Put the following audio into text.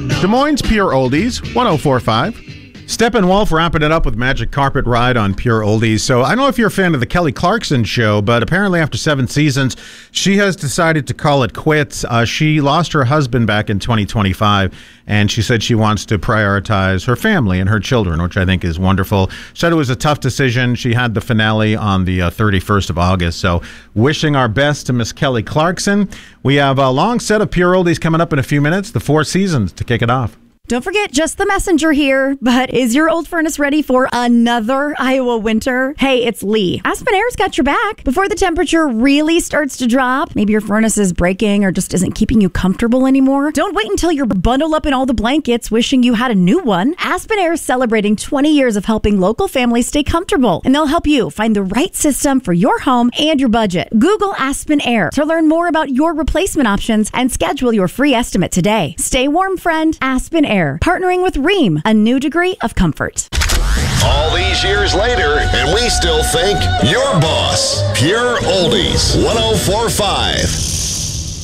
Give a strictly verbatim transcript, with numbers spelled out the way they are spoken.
Des Moines Pure Oldies, one oh four point five. Steppenwolf wrapping it up with Magic Carpet Ride on Pure Oldies. So I don't know if you're a fan of the Kelly Clarkson show, but apparently after seven seasons, she has decided to call it quits. Uh, she lost her husband back in twenty twenty-five, and she said she wants to prioritize her family and her children, which I think is wonderful. Said it was a tough decision. She had the finale on the uh, thirty-first of August. So wishing our best to Miss Kelly Clarkson. We have a long set of Pure Oldies coming up in a few minutes, the Four Seasons to kick it off. Don't forget, just the messenger here, but is your old furnace ready for another Iowa winter? Hey, it's Lee. Aspen Air's got your back. Before the temperature really starts to drop, maybe your furnace is breaking or just isn't keeping you comfortable anymore. Don't wait until you're bundled up in all the blankets wishing you had a new one. Aspen Air is celebrating twenty years of helping local families stay comfortable, and they'll help you find the right system for your home and your budget. Google Aspen Air to learn more about your replacement options and schedule your free estimate today. Stay warm, friend. Aspen Air. Partnering with Rheem, a new degree of comfort. All these years later, and we still think your boss. Pure Oldies, one oh four point five.